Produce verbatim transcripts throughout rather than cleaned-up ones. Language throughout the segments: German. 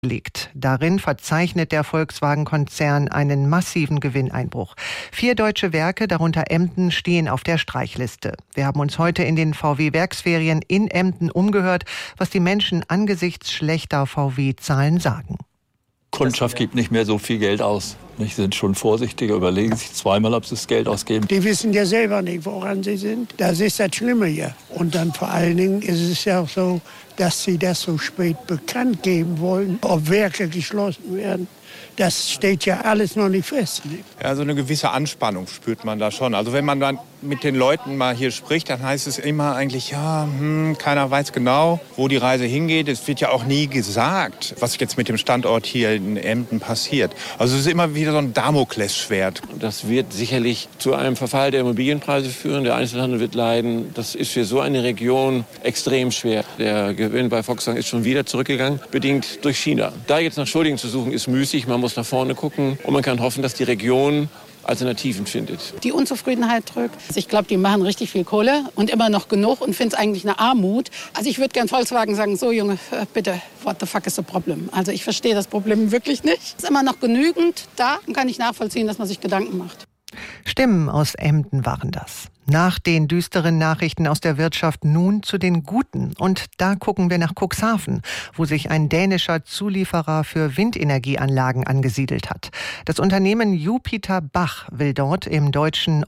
liegt. Darin verzeichnet der Volkswagen-Konzern einen massiven Gewinneinbruch. Vier deutsche Werke, darunter Emden, stehen auf der Streichliste. Wir haben uns heute in den V W-Werksferien in Emden umgehört, was die Menschen angesichts schlechter V W-Zahlen sagen. Kundschaft gibt nicht mehr so viel Geld aus. Sie sind schon vorsichtiger, überlegen sich zweimal, ob sie das Geld ausgeben. Die wissen ja selber nicht, woran sie sind. Das ist das Schlimme hier. Und dann vor allen Dingen ist es ja auch so, dass sie das so spät bekannt geben wollen, ob Werke geschlossen werden. Das steht ja alles noch nicht fest. Ne? Ja, so eine gewisse Anspannung spürt man da schon. Also wenn man dann mit den Leuten mal hier spricht, dann heißt es immer eigentlich, ja, hm, keiner weiß genau, wo die Reise hingeht. Es wird ja auch nie gesagt, was jetzt mit dem Standort hier in Emden passiert. Also es ist immer wieder so ein Damoklesschwert. Das wird sicherlich zu einem Verfall der Immobilienpreise führen. Der Einzelhandel wird leiden. Das ist für so eine Region extrem schwer. Der Gewinn bei Volkswagen ist schon wieder zurückgegangen, bedingt durch China. Da jetzt nach Schuldigen zu suchen, ist müßig. Man muss nach vorne gucken und man kann hoffen, dass die Region Alternativen findet. Die Unzufriedenheit drückt. Ich glaube, die machen richtig viel Kohle und immer noch genug und finde es eigentlich eine Armut. Also ich würde gern Volkswagen sagen, so Junge, bitte, what the fuck is the problem? Also ich verstehe das Problem wirklich nicht. Es ist immer noch genügend da und kann ich nachvollziehen, dass man sich Gedanken macht. Stimmen aus Emden waren das. Nach den düsteren Nachrichten aus der Wirtschaft nun zu den guten. Und da gucken wir nach Cuxhaven, wo sich ein dänischer Zulieferer für Windenergieanlagen angesiedelt hat. Das Unternehmen Jupiter Bach will dort im deutschen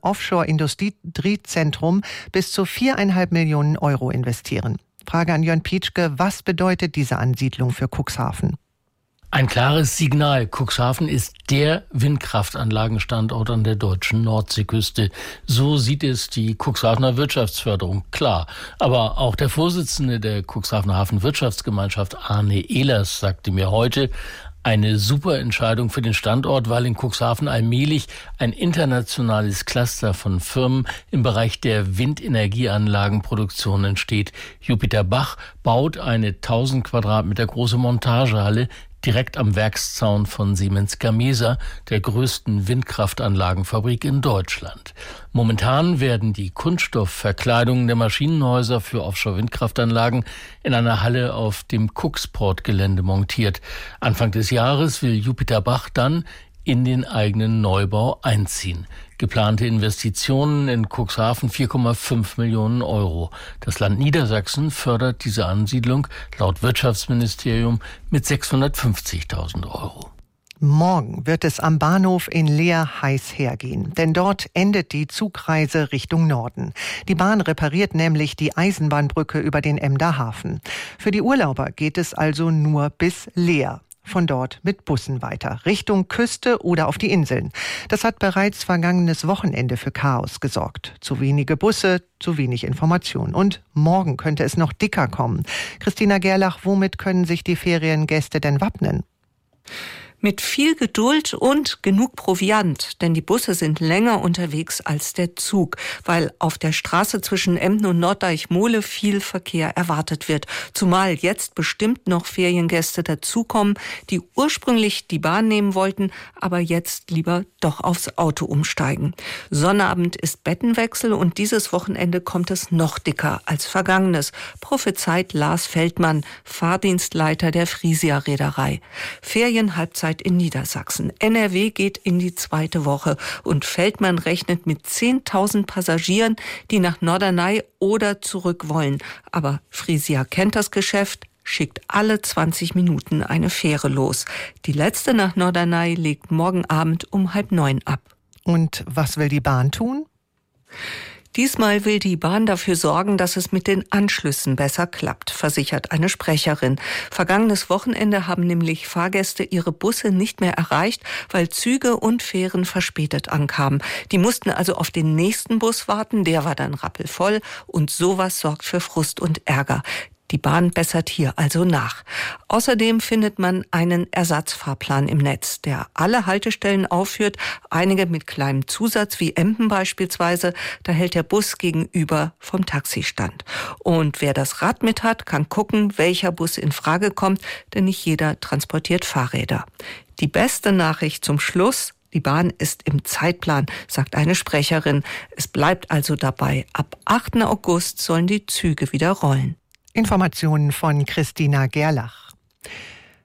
Offshore-Industriezentrum bis zu viereinhalb Millionen Euro investieren. Frage an Jörn Pietschke, was bedeutet diese Ansiedlung für Cuxhaven? Ein klares Signal. Cuxhaven ist der Windkraftanlagenstandort an der deutschen Nordseeküste. So sieht es die Cuxhavener Wirtschaftsförderung. Klar. Aber auch der Vorsitzende der Cuxhavener Hafenwirtschaftsgemeinschaft, Arne Ehlers, sagte mir heute, eine super Entscheidung für den Standort, weil in Cuxhaven allmählich ein internationales Cluster von Firmen im Bereich der Windenergieanlagenproduktion entsteht. Jupiter Bach baut eine tausend Quadratmeter große Montagehalle direkt am Werkszaun von Siemens Gamesa, der größten Windkraftanlagenfabrik in Deutschland. Momentan werden die Kunststoffverkleidungen der Maschinenhäuser für Offshore-Windkraftanlagen in einer Halle auf dem Cuxport-Gelände montiert. Anfang des Jahres will Jupiter Bach dann in den eigenen Neubau einziehen. Geplante Investitionen in Cuxhaven vier Komma fünf Millionen Euro. Das Land Niedersachsen fördert diese Ansiedlung laut Wirtschaftsministerium mit sechshundertfünfzigtausend Euro. Morgen wird es am Bahnhof in Leer heiß hergehen, denn dort endet die Zugreise Richtung Norden. Die Bahn repariert nämlich die Eisenbahnbrücke über den Emder Hafen. Für die Urlauber geht es also nur bis Leer. Von dort mit Bussen weiter, Richtung Küste oder auf die Inseln. Das hat bereits vergangenes Wochenende für Chaos gesorgt. Zu wenige Busse, zu wenig Information. Und morgen könnte es noch dicker kommen. Christina Gerlach, womit können sich die Feriengäste denn wappnen? Mit viel Geduld und genug Proviant, denn die Busse sind länger unterwegs als der Zug, weil auf der Straße zwischen Emden und Norddeich-Mohle viel Verkehr erwartet wird. Zumal jetzt bestimmt noch Feriengäste dazukommen, die ursprünglich die Bahn nehmen wollten, aber jetzt lieber doch aufs Auto umsteigen. Sonnabend ist Bettenwechsel und dieses Wochenende kommt es noch dicker als vergangenes, prophezeit Lars Feldmann, Fahrdienstleiter der Frisia Reederei. Ferienhalbzeit in Niedersachsen. N R W geht in die zweite Woche und Feldmann rechnet mit zehntausend Passagieren, die nach Norderney oder zurück wollen. Aber Frisia kennt das Geschäft, schickt alle zwanzig Minuten eine Fähre los. Die letzte nach Norderney legt morgen Abend um halb neun ab. Und was will die Bahn tun? Diesmal will die Bahn dafür sorgen, dass es mit den Anschlüssen besser klappt, versichert eine Sprecherin. Vergangenes Wochenende haben nämlich Fahrgäste ihre Busse nicht mehr erreicht, weil Züge und Fähren verspätet ankamen. Die mussten also auf den nächsten Bus warten, der war dann rappelvoll und sowas sorgt für Frust und Ärger. Die Bahn bessert hier also nach. Außerdem findet man einen Ersatzfahrplan im Netz, der alle Haltestellen aufführt, einige mit kleinem Zusatz wie Emden beispielsweise. Da hält der Bus gegenüber vom Taxistand. Und wer das Rad mit hat, kann gucken, welcher Bus in Frage kommt, denn nicht jeder transportiert Fahrräder. Die beste Nachricht zum Schluss: Die Bahn ist im Zeitplan, sagt eine Sprecherin. Es bleibt also dabei, ab achten August sollen die Züge wieder rollen. Informationen von Christina Gerlach.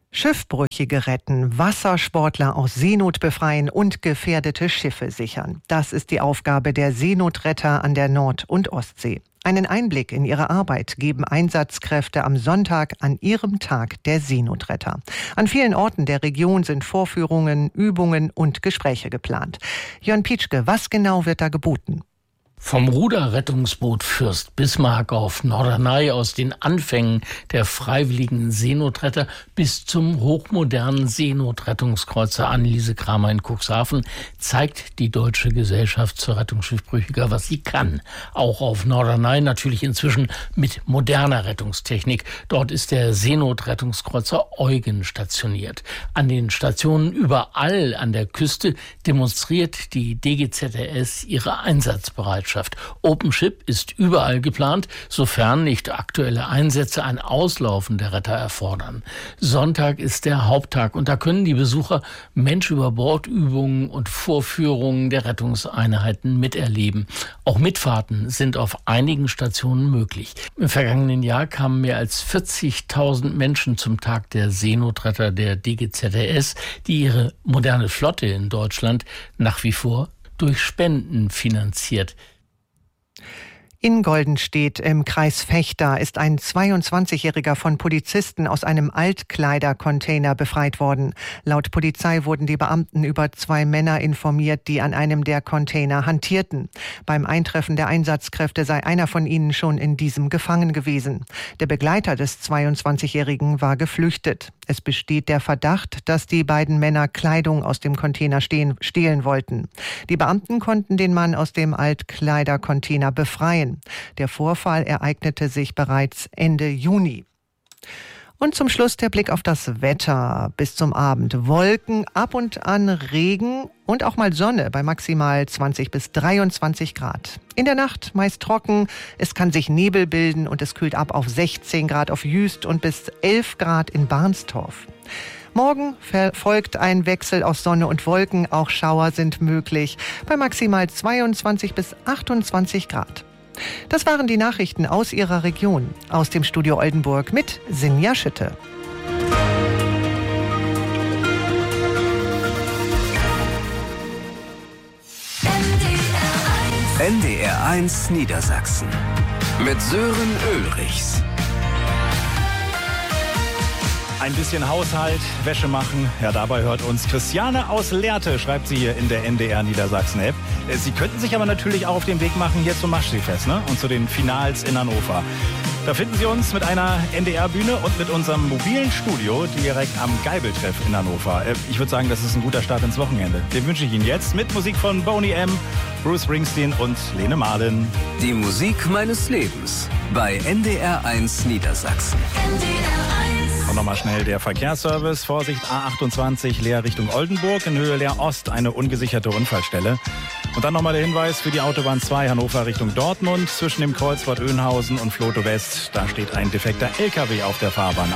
Schiffbrüchige retten, Wassersportler aus Seenot befreien und gefährdete Schiffe sichern. Das ist die Aufgabe der Seenotretter an der Nord- und Ostsee. Einen Einblick in ihre Arbeit geben Einsatzkräfte am Sonntag an ihrem Tag der Seenotretter. An vielen Orten der Region sind Vorführungen, Übungen und Gespräche geplant. Jörn Pietschke, was genau wird da geboten? Vom Ruderrettungsboot Fürst Bismarck auf Norderney aus den Anfängen der freiwilligen Seenotretter bis zum hochmodernen Seenotrettungskreuzer Anneliese Kramer in Cuxhaven zeigt die Deutsche Gesellschaft zur Rettung Schiffbrüchiger, was sie kann. Auch auf Norderney natürlich inzwischen mit moderner Rettungstechnik. Dort ist der Seenotrettungskreuzer Eugen stationiert. An den Stationen überall an der Küste demonstriert die D G Z R S ihre Einsatzbereitschaft. OpenShip ist überall geplant, sofern nicht aktuelle Einsätze ein Auslaufen der Retter erfordern. Sonntag ist der Haupttag und da können die Besucher Mensch-über-Bord-Übungen und Vorführungen der Rettungseinheiten miterleben. Auch Mitfahrten sind auf einigen Stationen möglich. Im vergangenen Jahr kamen mehr als vierzigtausend Menschen zum Tag der Seenotretter der D G Z R S, die ihre moderne Flotte in Deutschland nach wie vor durch Spenden finanziert. In Goldenstedt im Kreis Vechta ist ein zweiundzwanzigjähriger von Polizisten aus einem Altkleidercontainer befreit worden. Laut Polizei wurden die Beamten über zwei Männer informiert, die an einem der Container hantierten. Beim Eintreffen der Einsatzkräfte sei einer von ihnen schon in diesem gefangen gewesen. Der Begleiter des zweiundzwanzigjährigen war geflüchtet. Es besteht der Verdacht, dass die beiden Männer Kleidung aus dem Container stehen, stehlen wollten. Die Beamten konnten den Mann aus dem Altkleidercontainer befreien. Der Vorfall ereignete sich bereits Ende Juni. Und zum Schluss der Blick auf das Wetter. Bis zum Abend Wolken, ab und an Regen und auch mal Sonne bei maximal zwanzig bis dreiundzwanzig Grad. In der Nacht meist trocken, es kann sich Nebel bilden und es kühlt ab auf sechzehn Grad auf Jüst und bis elf Grad in Barnstorf. Morgen folgt ein Wechsel aus Sonne und Wolken, auch Schauer sind möglich bei maximal zweiundzwanzig bis achtundzwanzig Grad. Das waren die Nachrichten aus Ihrer Region. Aus dem Studio Oldenburg mit Sinja Schütte. N D R eins Niedersachsen mit Sören Ulrichs. Ein bisschen Haushalt, Wäsche machen. Ja, dabei hört uns Christiane aus Lehrte, schreibt sie hier in der N D R Niedersachsen-App. Sie könnten sich aber natürlich auch auf den Weg machen hier zum Maschseefest, ne? Und zu den Finals in Hannover. Da finden Sie uns mit einer N D R-Bühne und mit unserem mobilen Studio direkt am Geibeltreff in Hannover. Ich würde sagen, das ist ein guter Start ins Wochenende. Den wünsche ich Ihnen jetzt mit Musik von Boney M., Bruce Springsteen und Lene Marlin. Die Musik meines Lebens bei N D R eins Niedersachsen. N D R eins. Und nochmal schnell der Verkehrsservice. Vorsicht A achtundzwanzig Leer Richtung Oldenburg, in Höhe Leer Ost eine ungesicherte Unfallstelle. Und dann nochmal der Hinweis für die Autobahn zwei Hannover Richtung Dortmund zwischen dem Kreuzwort Oeynhausen und Floto West. Da steht ein defekter L K W auf der Fahrbahn.